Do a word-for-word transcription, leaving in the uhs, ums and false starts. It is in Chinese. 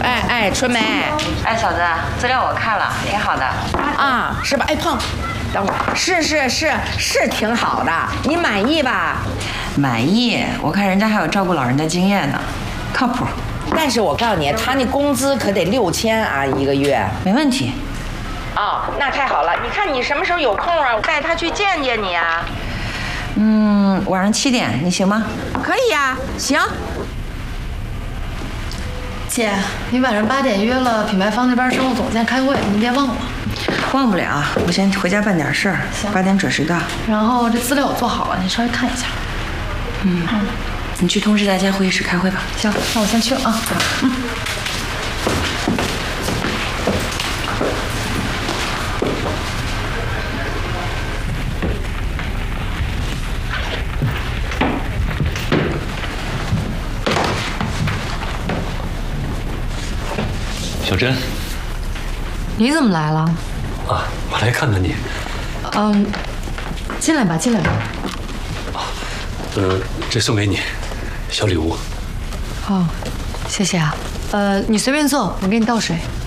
哎哎，春梅， 哎，小子，资料我看了，挺好的啊，是吧？哎，胖，等会儿，是是是是挺好的，你满意吧？ 满意，我看人家还有照顾老人的经验呢，靠谱。 但是我告诉你，他那工资可得六千啊，一个月。 没问题。 哦，那太好了！你看你什么时候有空啊？我带他去见见你啊。 嗯，晚上七点，你行吗？ 可以呀、啊，行。 姐，你晚上八点约了品牌方那边生物总监开会，您别忘了。 忘不了，我先回家办点事儿，八点准时到。 然后这资料我做好了，你稍微看一下。 嗯嗯，你去通知大家会议室开会吧。 行，那我先去了啊。嗯。 小珍， 你怎么来了？ 啊，我来看看你。 嗯，进来吧，进来吧。 呃，这送给你，小礼物。 哦，谢谢啊。呃，你随便坐，我给你倒水。